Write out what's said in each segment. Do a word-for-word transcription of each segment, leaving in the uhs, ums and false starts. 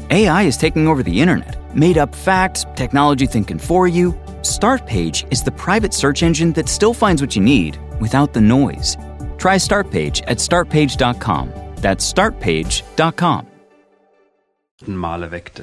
A I is taking over the internet. Made up facts, technology thinking for you. Startpage is the private search engine that still finds what you need without the noise. Try Startpage at startpage dot com. That's startpage dot com. Male weckte.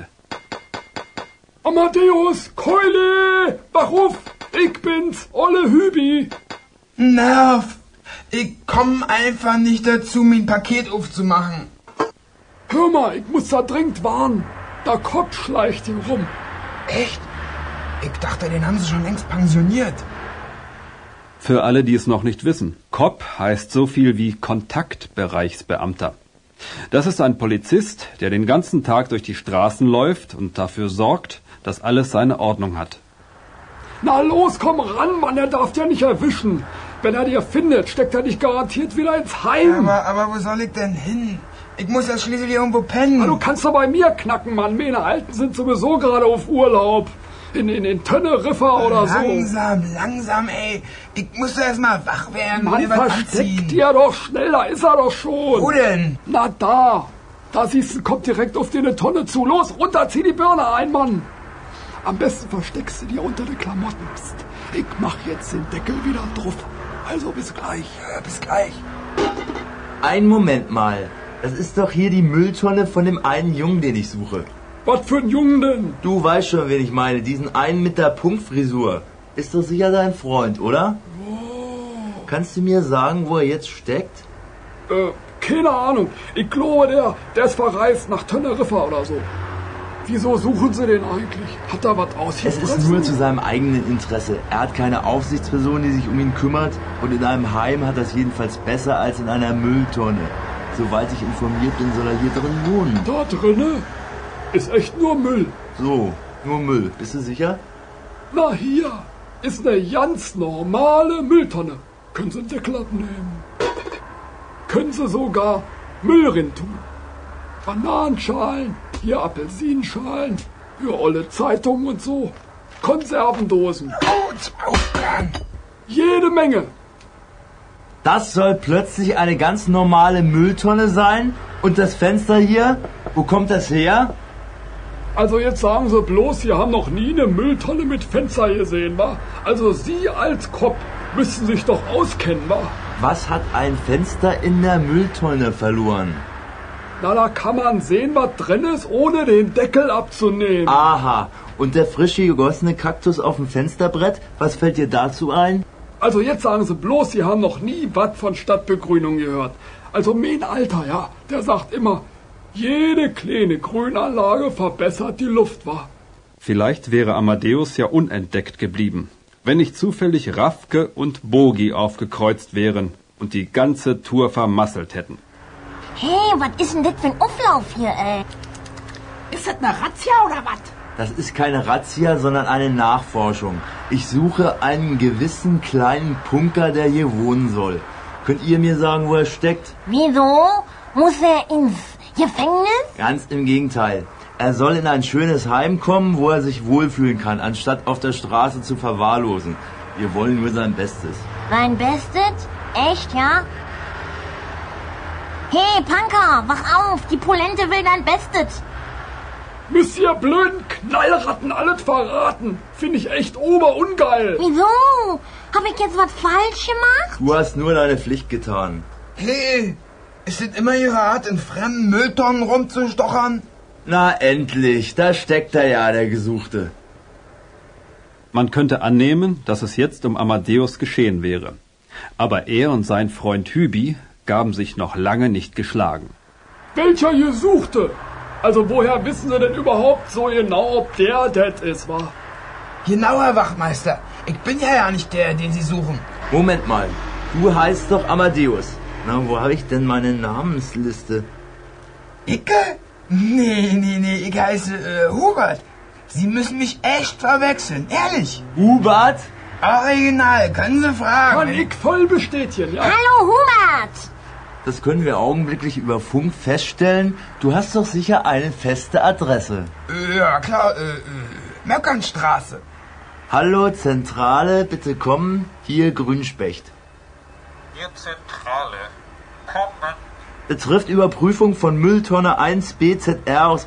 Amadeus, Keule, wach auf! Ich bin's, Olle Hübi. Nerv! Ich komm einfach nicht dazu, mein Paket aufzumachen. Hör mal, ich muss da dringend warnen. Der Kopf schleicht hier rum. Echt? Ich dachte, den haben sie schon längst pensioniert. Für alle, die es noch nicht wissen, K O P heißt so viel wie Kontaktbereichsbeamter. Das ist ein Polizist, der den ganzen Tag durch die Straßen läuft und dafür sorgt, dass alles seine Ordnung hat. Na los, komm ran, Mann, er darf dich ja nicht erwischen. Wenn er dich findet, steckt er dich garantiert wieder ins Heim. Aber, aber wo soll ich denn hin? Ich muss ja schließlich irgendwo pennen. Na, du kannst doch bei mir knacken, Mann. Meine Alten sind sowieso gerade auf Urlaub. In, in, in Teneriffa oder langsam, so. Langsam, langsam, ey. Ich muss doch erst mal wach werden. Mann, mir was versteck anziehen. dir doch schnell, da ist er doch schon. Wo denn? Na da. Da siehst du, kommt direkt auf dir eine Tonne zu. Los, runter, zieh die Birne ein, Mann. Am besten versteckst du dir unter den Klamotten. Psst. Ich mach jetzt den Deckel wieder drauf. Also bis gleich. Ja, bis gleich. Einen Moment mal. Das ist doch hier die Mülltonne von dem einen Jungen, den ich suche. Was für ein Jungen denn? Du weißt schon, wen ich meine. Diesen einen mit der Punktfrisur. Ist doch sicher dein Freund, oder? Oh. Kannst du mir sagen, wo er jetzt steckt? Äh, keine Ahnung. Ich glaube, der, der ist verreist nach Teneriffa oder so. Wieso suchen Sie den eigentlich? Hat er was ausgefressen? Es ist nur zu seinem eigenen Interesse. Er hat keine Aufsichtsperson, die sich um ihn kümmert. Und in einem Heim hat er es jedenfalls besser als in einer Mülltonne. Soweit ich informiert bin, soll er hier drin wohnen. Da drinne? Ist echt nur Müll. So, nur Müll. Bist du sicher? Na hier, ist eine ganz normale Mülltonne. Können Sie einen Deckel abnehmen. Können Sie sogar Müll rein tun. Bananenschalen, hier Apfelsinenschalen, für olle Zeitungen und so. Konservendosen. Autsch, aufhören. Jede Menge. Das soll plötzlich eine ganz normale Mülltonne sein? Und das Fenster hier? Wo kommt das her? Also jetzt sagen Sie bloß, Sie haben noch nie eine Mülltonne mit Fenster gesehen, wa? Also Sie als Kopf müssen sich doch auskennen, wa? Was hat ein Fenster in der Mülltonne verloren? Na, da kann man sehen, was drin ist, ohne den Deckel abzunehmen. Aha, und der frische gegossene Kaktus auf dem Fensterbrett? Was fällt dir dazu ein? Also jetzt sagen Sie bloß, Sie haben noch nie was von Stadtbegrünung gehört. Also mein Alter, ja, der sagt immer, jede kleine Grünanlage verbessert die Luft, wa? Vielleicht wäre Amadeus ja unentdeckt geblieben, wenn nicht zufällig Rafke und Bogi aufgekreuzt wären und die ganze Tour vermasselt hätten. Hey, was ist denn das für ein Auflauf hier, ey? Ist das eine Razzia oder was? Das ist keine Razzia, sondern eine Nachforschung. Ich suche einen gewissen kleinen Punker, der hier wohnen soll. Könnt ihr mir sagen, wo er steckt? Wieso? Muss er ins Gefängnis? Ganz im Gegenteil. Er soll in ein schönes Heim kommen, wo er sich wohlfühlen kann, anstatt auf der Straße zu verwahrlosen. Wir wollen nur sein Bestes. Sein Bestes? Echt, ja? Hey, Punker, wach auf! Die Polente will dein Bestes! Müsst ihr blöden Knallratten alles verraten? Finde ich echt oberungeil. Wieso? Hab ich jetzt was falsch gemacht? Du hast nur deine Pflicht getan. Hey, ist es immer Ihre Art, in fremden Mülltonnen rumzustochern? Na endlich, da steckt er ja, der Gesuchte. Man könnte annehmen, dass es jetzt um Amadeus geschehen wäre. Aber er und sein Freund Hübi gaben sich noch lange nicht geschlagen. Welcher Gesuchte? Also woher wissen Sie denn überhaupt so genau, ob der das ist, wa? Genau, Herr Wachmeister. Ich bin ja ja nicht der, den Sie suchen. Moment mal, du heißt doch Amadeus. Na, wo habe ich denn meine Namensliste? Icke? Nee, nee, nee, ich heiße äh, Hubert. Sie müssen mich echt verwechseln, ehrlich. Hubert? Original, können Sie fragen. Kann ich voll bestätigen, ja. Hallo, Hubert! Das können wir augenblicklich über Funk feststellen. Du hast doch sicher eine feste Adresse. Äh, ja, klar, äh, äh, Möckernstraße. Hallo, Zentrale, bitte kommen. Hier Grünspecht. Hier Zentrale. Kommen. Betrifft Überprüfung von Mülltonne eins B Z R aus